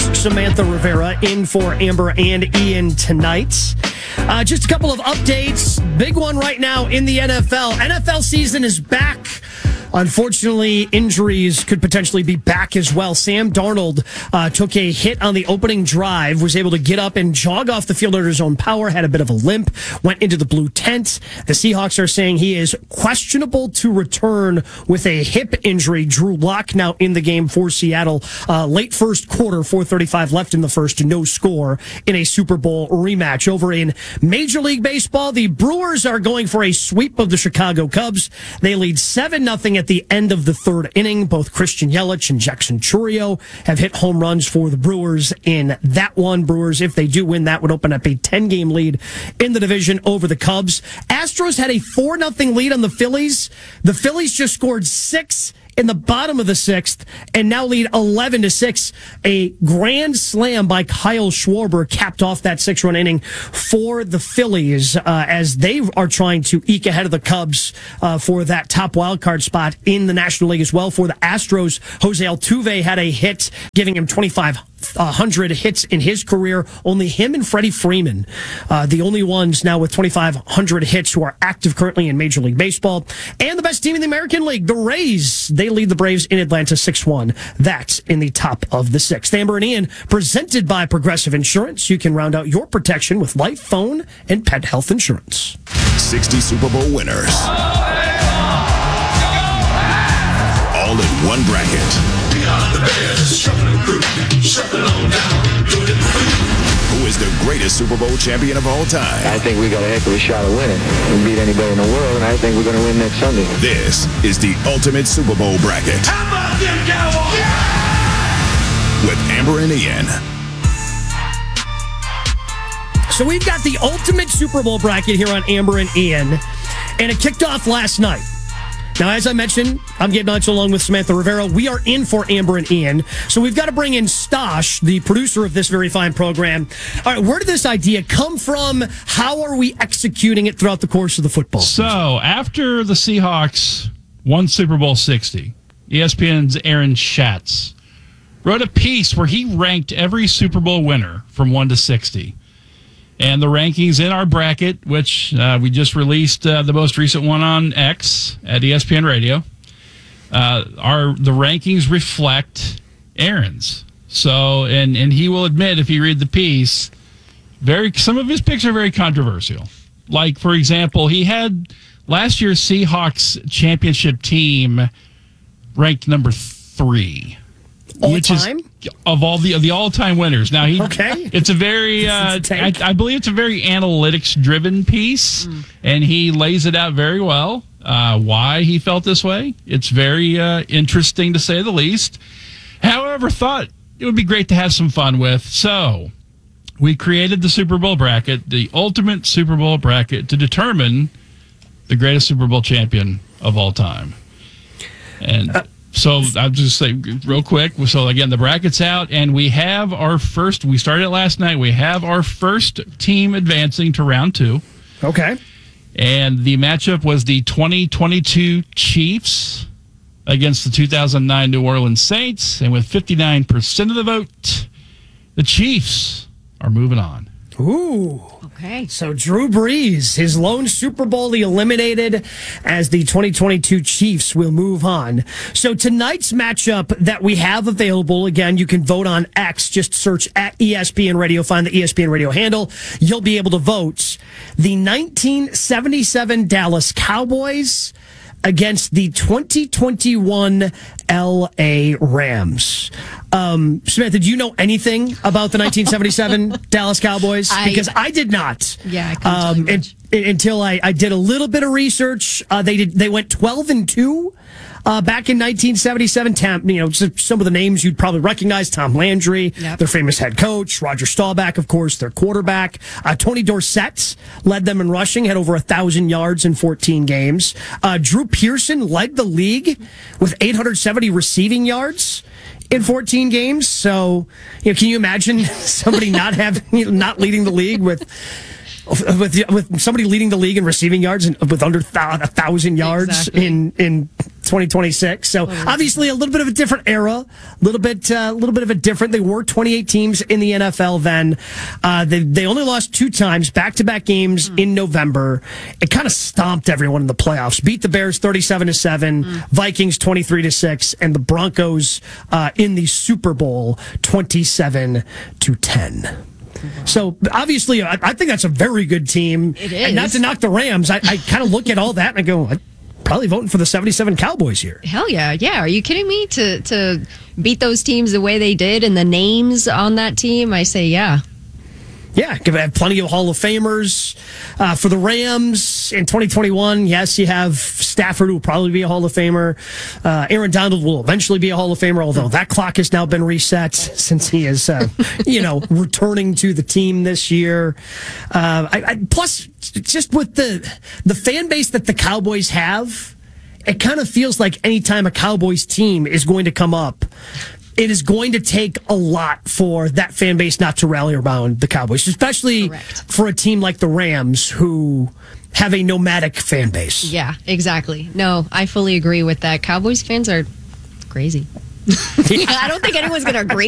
Samantha Rivera in for Amber and Ian tonight. Just a couple of updates. Big one right now in the NFL. NFL season is back. Unfortunately, injuries could potentially be back as well. Sam Darnold took a hit on the opening drive, was able to get up and jog off the field under his own power, had a bit of a limp, went into the blue tent. The Seahawks are saying he is questionable to return with a hip injury. Drew Lock now in the game for Seattle. Late first quarter, 4:35 left in the first, no score in a Super Bowl rematch. Over in Major League Baseball, the Brewers are going for a sweep of the Chicago Cubs. They lead 7-0 at the end of the third inning. Both Christian Yelich and Jackson Chourio have hit home runs for the Brewers in that one. Brewers, if they do win, that would open up a 10-game lead in the division over the Cubs. Astros had a 4-0 lead on the Phillies. The Phillies just scored 6 in the bottom of the sixth and now lead 11-6. A grand slam by Kyle Schwarber capped off that 6-run inning for the Phillies as they are trying to eke ahead of the Cubs for that top wildcard spot in the National League as well. For the Astros, Jose Altuve had a hit, giving him 2,500 hits in his career. Only him and Freddie Freeman, the only ones now with 2,500 hits who are active currently in Major League Baseball. And the best team in the American League, the Rays. They lead the Braves in Atlanta 6-1. That's in the top of the sixth. Amber and Ian, presented by Progressive Insurance. You can round out your protection with life, phone, and pet health insurance. 60 Super Bowl winners. All in one bracket. Who is the greatest Super Bowl champion of all time? I think we got a heck of a shot of winning. We can beat anybody in the world, and I think we're going to win next Sunday. This is the ultimate Super Bowl bracket. How about them Cowboys? Yeah! With Amber and Ian. So we've got the ultimate Super Bowl bracket here on Amber and Ian, and it kicked off last night. Now, as I mentioned, I'm Gabe Nunch along with Samantha Rivera. We are in for Amber and Ian. So we've got to bring in Stosh, the producer of this very fine program. All right, where did this idea come from? How are we executing it throughout the course of the football season? So, after the Seahawks won Super Bowl 60, ESPN's Aaron Schatz wrote a piece where he ranked every Super Bowl winner from 1 to 60. And the rankings in our bracket, which we just released the most recent one on X at ESPN Radio, the rankings reflect Aaron's. So, and he will admit, if you read the piece, some of his picks are very controversial. Like, for example, he had last year's Seahawks championship team ranked number 3. All time? Of all the all-time winners. Now, it's a very, I believe it's a very analytics-driven piece, and he lays it out very well, why he felt this way. It's very interesting, to say the least. However, thought it would be great to have some fun with. So, we created the Super Bowl bracket, the ultimate Super Bowl bracket, to determine the greatest Super Bowl champion of all time. And... So I'll just say real quick. So again, the bracket's out, and we have our first. We started it last night. We have our first team advancing to round 2. Okay. And the matchup was the 2022 Chiefs against the 2009 New Orleans Saints, and with 59% of the vote, the Chiefs are moving on. Ooh. Okay. So Drew Brees, his lone Super Bowl, he eliminated, as the 2022 Chiefs will move on. So tonight's matchup that we have available, again, you can vote on X. Just search at ESPN Radio, find the ESPN Radio handle. You'll be able to vote. The 1977 Dallas Cowboys against the 2021 L.A. Rams. Samantha, do you know anything about the 1977 Dallas Cowboys? Because I did not. Yeah, I couldn't tell you much. Until I did a little bit of research. They went 12-2. Back in 1977, some of the names you'd probably recognize: Tom Landry, their famous head coach; Roger Staubach, of course, their quarterback; Tony Dorsett led them in rushing, had over 1,000 yards in 14 games. Drew Pearson led the league with 870 receiving yards in 14 games. So, can you imagine somebody not leading the league with with somebody leading the league in receiving yards and with under 1,000 yards in 2026. So obviously a little bit of a different era, a little bit of a different. They were 28 teams in the NFL then. They only lost 2 times, back-to-back games in November. It kind of stomped everyone in the playoffs. Beat the Bears 37-7, Vikings 23-6, and the Broncos in the Super Bowl 27-10. So obviously, I think that's a very good team. It is. And not to knock the Rams, I kind of look at all that and I go, I'm probably voting for the 77 Cowboys here. Hell yeah. Yeah. Are you kidding me? To beat those teams the way they did and the names on that team, I say yeah. Yeah, have plenty of Hall of Famers. For the Rams in 2021, yes, you have Stafford, who will probably be a Hall of Famer. Aaron Donald will eventually be a Hall of Famer, although that clock has now been reset since he is, returning to the team this year. Plus, just with the fan base that the Cowboys have, it kind of feels like anytime a Cowboys team is going to come up, it is going to take a lot for that fan base not to rally around the Cowboys, especially for a team like the Rams who have a nomadic fan base. Yeah, exactly. No, I fully agree with that. Cowboys fans are crazy. I don't think anyone's going to agree